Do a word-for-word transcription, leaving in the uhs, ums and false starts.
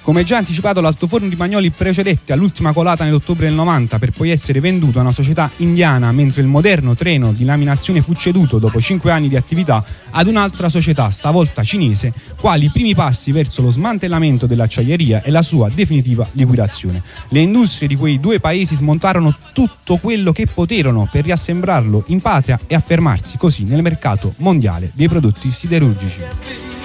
Come già anticipato, l'altoforno di Bagnoli precedette all'ultima colata nell'ottobre del novanta per poi essere venduto a una società indiana, mentre il moderno treno di laminazione fu ceduto dopo cinque anni di attività ad un'altra società, stavolta cinese, quali i primi passi verso lo smantellamento dell'acciaieria e la sua definitiva liquidazione. Le industrie di quei due paesi smontarono tutto quello che poterono per riassemblarlo in patria e affermarsi così nel mercato mondiale dei prodotti siderurgici.